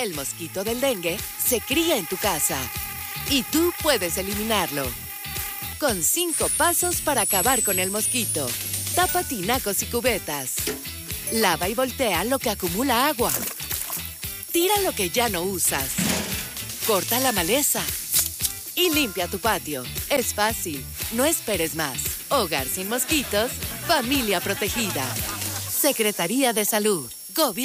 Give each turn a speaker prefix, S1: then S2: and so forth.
S1: El mosquito del dengue se cría en tu casa y tú puedes eliminarlo. Con 5 pasos para acabar con el mosquito. Tapa tinacos y cubetas. Lava y voltea lo que acumula agua. Tira lo que ya no usas. Corta la maleza. Y limpia tu patio. Es fácil. No esperes más. Hogar sin mosquitos. Familia protegida. Secretaría de Salud. Gobierno.